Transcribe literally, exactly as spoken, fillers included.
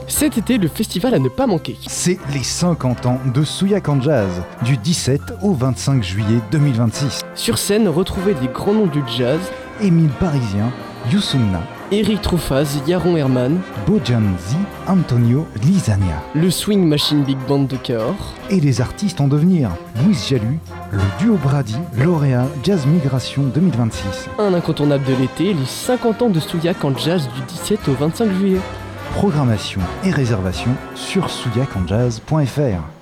Cet été, le festival à ne pas manquer. C'est les cinquante ans de Souillac en Jazz, du dix-sept au vingt-cinq juillet deux mille vingt-six. Sur scène, retrouvez des grands noms du jazz. Émile Parisien, Youssoumna, Eric Truffaz, Yaron Herman, Bojan Z, Antonio Lizania. le Swing Machine Big Band de Cahors. Et les artistes en devenir, Louise Jalu, le duo Brady, lauréat Jazz Migration deux mille vingt-six. Un incontournable de l'été, les cinquante ans de Souillac en Jazz du dix-sept au vingt-cinq juillet. Programmation et réservation sur souillac en jazz point f r.